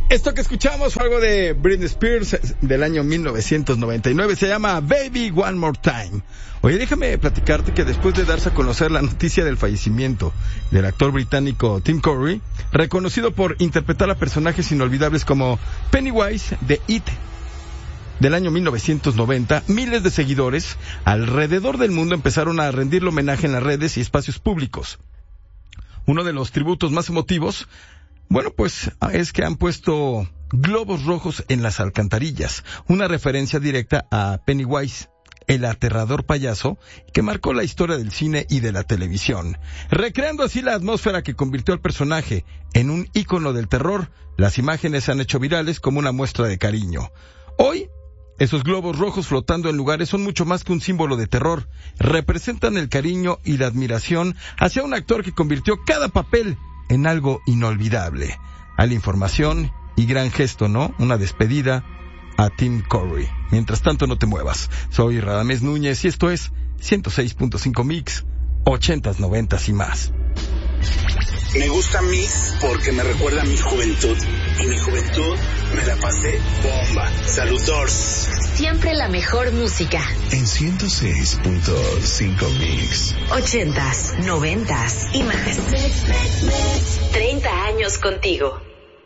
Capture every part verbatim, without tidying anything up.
Esto que escuchamos fue algo de Britney Spears del año mil novecientos noventa y nueve. Se llama Baby One More Time. Oye, déjame platicarte que después de darse a conocer la noticia del fallecimiento del actor británico Tim Curry, reconocido por interpretar a personajes inolvidables como Pennywise de It del año mil novecientos noventa, miles de seguidores alrededor del mundo empezaron a rendirle homenaje en las redes y espacios públicos. Uno de los tributos más emotivos, bueno, pues es que han puesto globos rojos en las alcantarillas, una referencia directa a Pennywise, el aterrador payaso que marcó la historia del cine y de la televisión. Recreando así la atmósfera que convirtió al personaje en un ícono del terror, las imágenes se han hecho virales como una muestra de cariño. Hoy, esos globos rojos flotando en lugares son mucho más que un símbolo de terror. Representan el cariño y la admiración hacia un actor que convirtió cada papel en algo inolvidable. Hay la información y gran gesto, ¿no? Una despedida a Tim Curry. Mientras tanto, no te muevas. Soy Radamés Núñez y esto es ciento seis punto cinco Mix, ochentas, noventas y más. Me gusta Mix porque me recuerda a mi juventud. Y mi juventud me la pasé bomba. Saludors. Siempre la mejor música. En ciento seis punto cinco Mix. Ochentas, noventas y más. Treinta años contigo.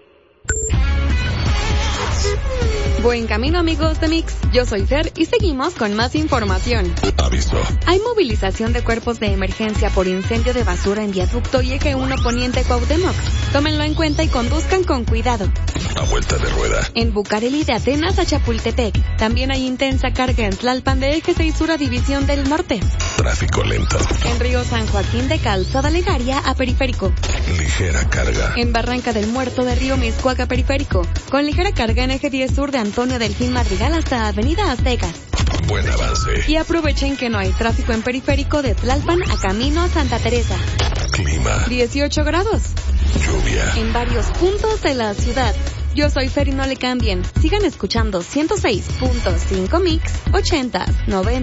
Buen camino, amigos de Mix. Yo soy Fer y seguimos con más información. Aviso. Hay movilización de cuerpos de emergencia por incendio de basura en viaducto y eje uno Poniente Cuauhtémoc. Tómenlo en cuenta y conduzcan con cuidado. A vuelta de rueda. En Bucareli de Atenas a Chapultepec. También hay intensa carga en Tlalpan de eje seis Sur a División del Norte. Tráfico lento. En Río San Joaquín de Calzada Legaria a Periférico. Ligera carga. En Barranca del Muerto de Río Miscuac a Periférico. Con ligera carga en eje diez Sur de Antonio Delfín Madrigal hasta Avenida Aztecas. Buen avance. Y aprovechen que no hay tráfico en Periférico de Tlalpan a camino a Santa Teresa. Clima. dieciocho grados. Lluvia. En varios puntos de la ciudad. Yo soy Fer y no le cambien. Sigan escuchando ciento seis punto cinco Mix, ochentas, noventas.